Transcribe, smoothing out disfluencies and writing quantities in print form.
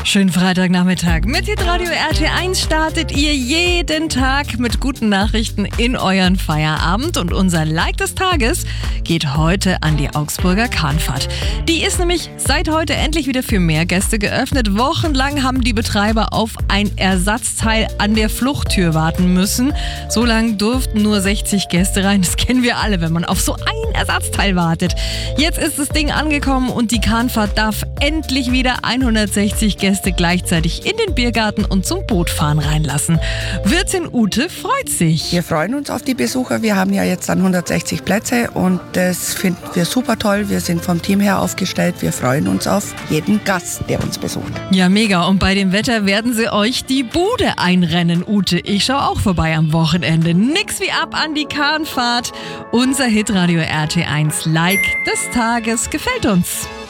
Schönen Freitagnachmittag. Mit Hitradio RT1 startet ihr jeden Tag mit guten Nachrichten in euren Feierabend. Und unser Like des Tages geht heute an die Augsburger Kahnfahrt. Die ist nämlich seit heute endlich wieder für mehr Gäste geöffnet. Wochenlang haben die Betreiber auf ein Ersatzteil an der Fluchttür warten müssen. So lange durften nur 60 Gäste rein. Das kennen wir alle, wenn man auf so ein Ersatzteil wartet. Jetzt ist das Ding angekommen und die Kahnfahrt darf endlich wieder 160 Gäste gleichzeitig in den Biergarten und zum Bootfahren reinlassen. Wirtin Ute freut sich. Wir freuen uns auf die Besucher. Wir haben ja jetzt dann 160 Plätze und das finden wir super toll. Wir sind vom Team her aufgestellt. Wir freuen uns auf jeden Gast, der uns besucht. Ja, mega. Und bei dem Wetter werden sie euch die Bude einrennen, Ute. Ich schaue auch vorbei am Wochenende. Nix wie ab an die Kahnfahrt. Unser Hitradio RT1 Like des Tages gefällt uns.